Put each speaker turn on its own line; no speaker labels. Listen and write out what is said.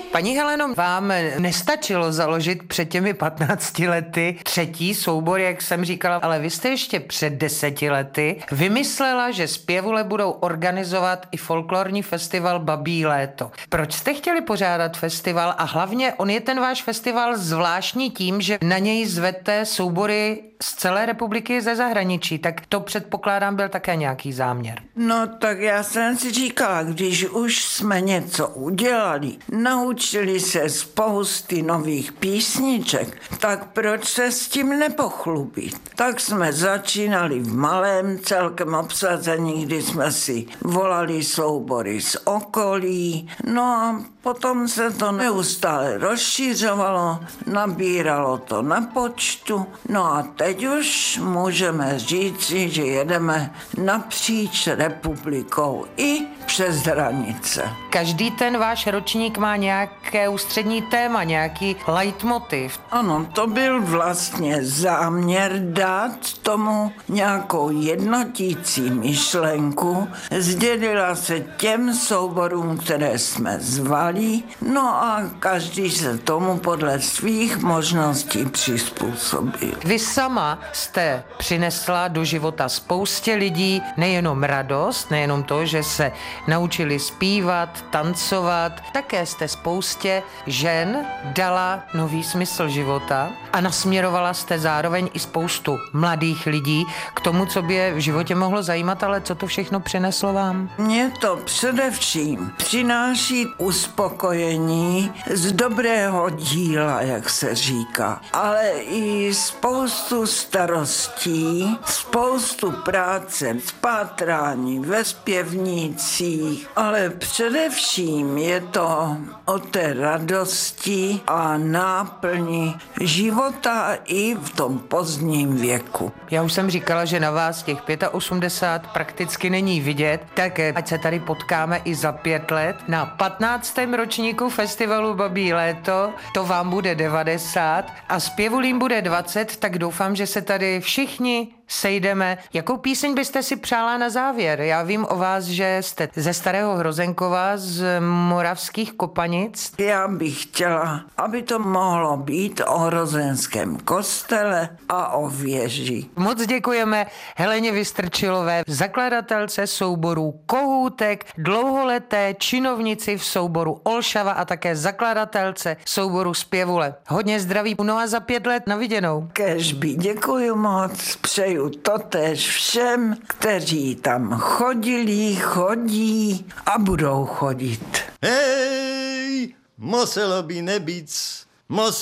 Paní Heleno, vám nestačilo založit před těmi 15 lety třetí soubor, jak jsem říkala, ale vy jste ještě před 10 lety vymyslela, že zpěvule budou organizovat i folklorní festival Babí léto. Proč jste chtěli pořádat festival a hlavně on je ten váš festival zvláštní tím, že na něj zvete soubory z celé republiky ze zahraničí, tak to předpokládám byl také nějaký záměr.
No tak já jsem si říkala, když už jsme něco udělali, naučili se spousty nových písniček, tak proč se s tím nepochlubit? Tak jsme začínali v malém celkem obsazení, kdy jsme si volali soubory z okolí, no a potom se to neustále rozšířovalo, nabíralo to na počtu, no a teď už můžeme říci, že jedeme napříč republikou i přes hranice.
Každý ten váš ročník má nějaké ústřední téma, nějaký leitmotiv.
Ano, to byl vlastně záměr dát tomu nějakou jednotící myšlenku. Sdělila se těm souborům, které jsme zvali, no a každý se tomu podle svých možností přizpůsobil.
Vy sama jste přinesla do života spoustě lidí nejenom radost, nejenom to, že se naučili zpívat, tancovat, také jste spoustě žen dala nový smysl života a nasměrovala jste zároveň i spoustu mladých lidí k tomu, co by je v životě mohlo zajímat, ale co to všechno přineslo vám?
Mně to především přináší uspokojení z dobrého díla, jak se říká, ale i spoustu starostí, spoustu práce, spátrání ve zpěvnících, ale především je to o té radosti a náplni života i v tom pozdním věku.
Já už jsem říkala, že na vás těch 85 prakticky není vidět, tak ať se tady potkáme i za 5 let na 15. ročníku festivalu Babí léto, to vám bude 90 a zpěvulím bude 20, tak doufám, že se tady všichni sejdeme. Jakou píseň byste si přála na závěr? Já vím o vás, že jste ze Starého Hrozenkova, z Moravských Kopanic.
Já bych chtěla, aby to mohlo být o Hrozenském kostele a o věži.
Moc děkujeme Heleně Vystrčilové, zakladatelce souboru Kohoutek, dlouholeté činovnici v souboru Olšava a také zakladatelce souboru Zpěvule. Hodně zdraví, no a za 5 let na viděnou.
Kéžby, děkuju moc, přeju totéž všem, kteří tam chodili, chodí a budou chodit.
Hej, muselo by nebyť,